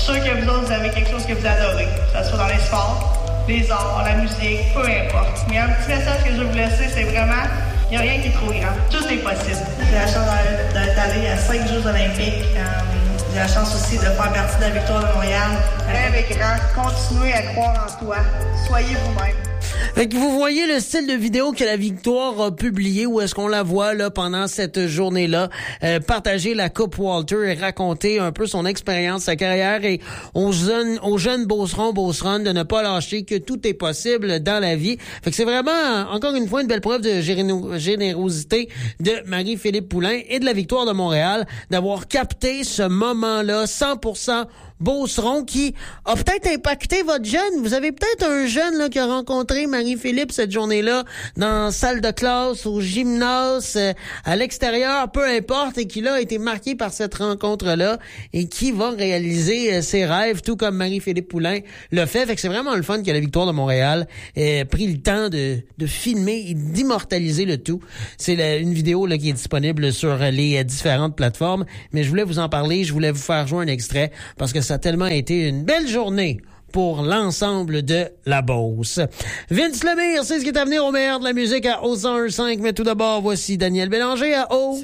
sûr que vous autres, vous avez quelque chose que vous adorez, que ce soit dans les sports, les arts, la musique, peu importe. Mais un petit message que je veux vous laisser, c'est vraiment, il n'y a rien qui est trop grand. Tout est possible. J'ai la chance d'être allée à 5 Jeux olympiques. J'ai la chance aussi de faire partie de la Victoire de Montréal. Rêve est grand. Continuez à croire en toi. Soyez vous-même. Fait que vous voyez le style de vidéo que la Victoire a publié, où est-ce qu'on la voit là pendant cette journée-là, partager la Coupe Walter et raconter un peu son expérience, sa carrière, et aux jeunes beaucerons de ne pas lâcher, que tout est possible dans la vie. Fait que c'est vraiment, encore une fois, une belle preuve de générosité de Marie-Philippe Poulin et de la Victoire de Montréal d'avoir capté ce moment-là 100% Beauceron, qui a peut-être impacté votre jeune. Vous avez peut-être un jeune là qui a rencontré Marie-Philippe cette journée-là dans la salle de classe, au gymnase, à l'extérieur, peu importe, et qui là a été marqué par cette rencontre-là et qui va réaliser ses rêves, tout comme Marie-Philippe Poulin le fait. Fait que c'est vraiment le fun que la Victoire de Montréal ait pris le temps de filmer et d'immortaliser le tout. C'est une vidéo là qui est disponible sur les différentes plateformes, mais je voulais vous en parler, je voulais vous faire jouer un extrait parce que ça a tellement été une belle journée pour l'ensemble de la Beauce. Vince Lemire, c'est ce qui est à venir au meilleur de la musique à O101.5, mais tout d'abord, voici Daniel Bélanger à O.